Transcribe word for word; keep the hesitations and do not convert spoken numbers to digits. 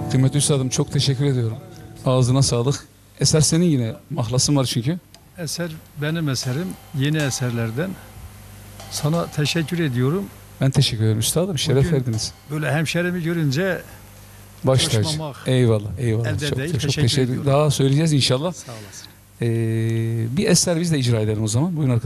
Kıymetli üstadım çok teşekkür ediyorum. Ağzına sağlık. Eser senin yine. Mahlasın var çünkü. Eser benim eserim. Yeni eserlerden. Sana teşekkür ediyorum. Ben teşekkür ederim üstadım. Şeref Bugün verdiniz. Böyle hemşerimi görünce Baş tacı. coşmamak Eyvallah. Eyvallah. elde Çok, değil. çok Teşekkür teşekkür ediyorum. Daha söyleyeceğiz inşallah. sağ olasın. Ee, bir eser biz de icra edelim o zaman. Buyurun arkadaşlar.